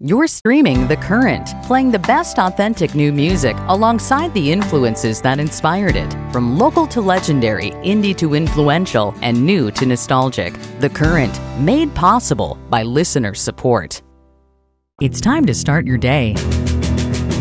You're streaming The Current, playing the best authentic new music alongside the influences that inspired it. From local to legendary, indie to influential, and new to nostalgic. The Current, made possible by listener support. It's time to start your day.